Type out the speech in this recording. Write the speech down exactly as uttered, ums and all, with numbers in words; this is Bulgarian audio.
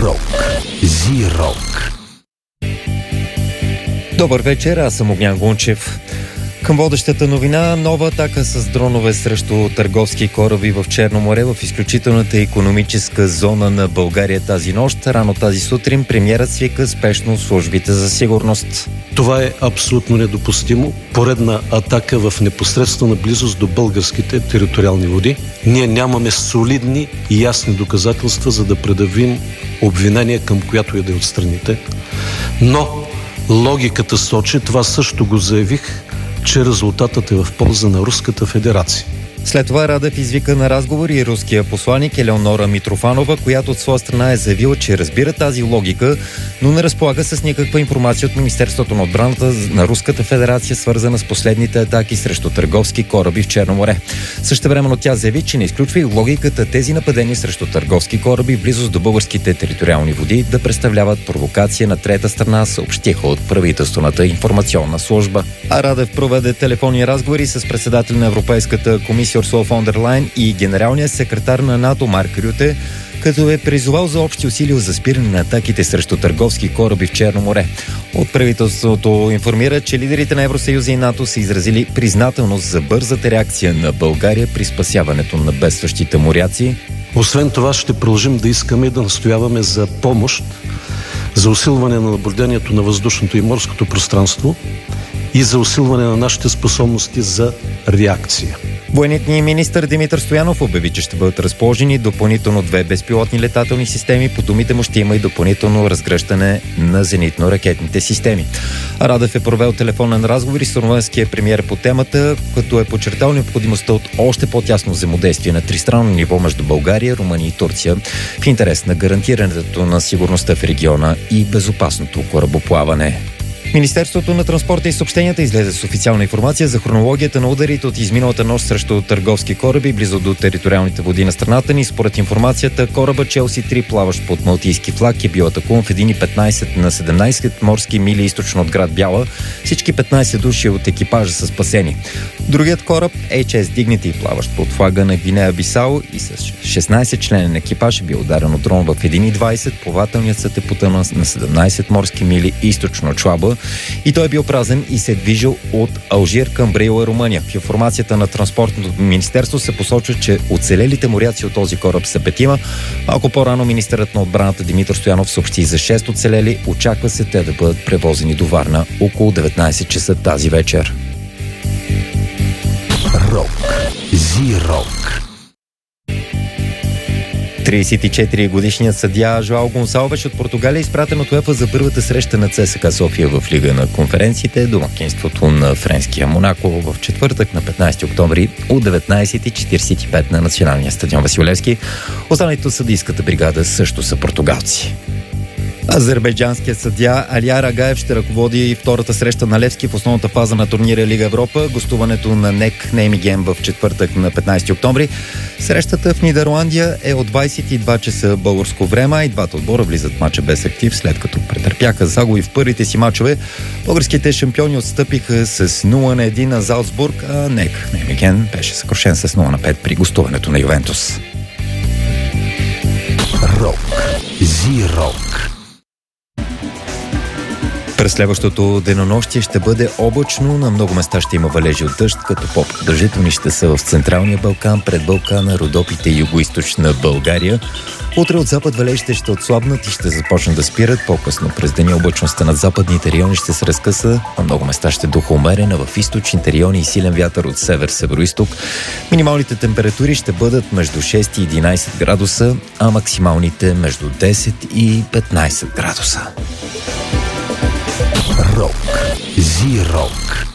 Рок. Зи-рок. Добър вечер, аз съм Огнян Гунчев. Към водещата новина, нова атака с дронове срещу търговски кораби в Черно море в изключителната икономическа зона на България тази нощ. Рано тази сутрин премиерът свика спешно службите за сигурност. Това е абсолютно недопустимо. Поредна атака в непосредствена близост до българските териториални води. Ние нямаме солидни и ясни доказателства, за да предявим обвинение към която и да е от страните. Но логиката сочи, това също го заявих, че резултатът е в полза на Руската федерация. След това Радев извика на разговор и руския посланик Елеонора Митрофанова, която от своя страна е заявила, че разбира тази логика, но не разполага с никаква информация от Министерството на отбраната на Руската федерация, свързана с последните атаки срещу търговски кораби в Черно море. Същевременно тя заяви, че не изключва и логиката тези нападения срещу търговски кораби в близост до българските териториални води да представляват провокация на трета страна, съобщиха от правителствената информационна служба. А Радев проведе телефонни разговори с председател на Европейската комисия Урсула фон дер Лайен и генералният секретар на НАТО Марк Рюте, като е призовал за общи усилия за спиране на атаките срещу търговски кораби в Черно море. От правителството информира, че лидерите на Евросъюза и НАТО са изразили признателност за бързата реакция на България при спасяването на бедстващите моряци. Освен това ще продължим да искаме и да настояваме за помощ, за усилване на наблюдението на въздушното и морското пространство и за усилване на нашите способности за реакция. Военният ни министър Димитър Стоянов обяви, че ще бъдат разположени допълнително две безпилотни летателни системи. По думите му ще има и допълнително разгръщане на зенитно-ракетните системи. Радев е провел телефонен разговор с румънския премиер по темата, като е подчертал необходимостта от още по-тясно взаимодействие на тристранно ниво между България, Румъния и Турция в интерес на гарантирането на сигурността в региона и безопасното корабоплаване. Министерството на транспорта и съобщенията излезе с официална информация за хронологията на ударите от изминалата нощ срещу търговски кораби близо до териториалните води на страната ни. Според информацията, кораба Челси три, плаващ под малтийски флаг, е бил атакуван в един и петнайсет на седемнайсет морски мили източно от град Бяла. Всички петнайсет души от екипажа са спасени. Другият кораб, Ейч Ес Дигнити, плаващ под флага на Гвинея Бисао и с шестнайсет членен екипаж, е бил ударен от дрон в един и двайсет. Плавателният съд е потънал на седемнайсет морски мили източно от Шлаба и той е бил празен и се е движил от Алжир към Брейла, Румъния. В информацията на Транспортното министерство се посочва, че оцелелите моряци от този кораб са петима. Малко по-рано министърът на отбраната Димитър Стоянов съобщи за шест оцелели. Очаква се те да бъдат превозени до Варна около деветнайсет часа тази вечер. Рок. Зи-рок. трийсет и четири годишният съдия Жоао Гонсалвеш от Португалия е изпратен от УЕФА за първата среща на ЦСКА София в Лига на конференциите, домакинството на френския Монако в четвъртък на петнайсети октомври от деветнайсет и четирийсет и пет на националния стадион Васил Левски. Останалите от съдийската бригада също са португалци. Азербайджанският съдия Алия Рагаев ще ръководи втората среща на Левски в основната фаза на турнира Лига Европа. Гостуването на НЕК Неймеген в четвъртък на петнайсети октомври. Срещата в Нидерландия е от двайсет и два часа българско време и двата отбора влизат в мача без актив, след като претърпяха загуби в първите си мачове. Българските шампиони отстъпиха с нула на един на Залцбург, а НЕК Неймеген беше съкрушен с нула на пет при гостуването на Ювентус. Рок. Зи-рок. През следващото денонощие ще бъде облачно, на много места ще има валежи от дъжд, като по-продължителни ще са в Централния Балкан, пред Балкана, Родопите и югоизточна България. Утре от запад валежите ще отслабнат и ще започнат да спират. По-късно през деня облачността над западните райони ще се разкъса. На много места ще духа умерена, в източните райони и силен вятър от север-североизток. Минималните температури ще бъдат между шест и единайсет градуса, а максималните между десет и петнайсет градуса. Рок. Зи-рок.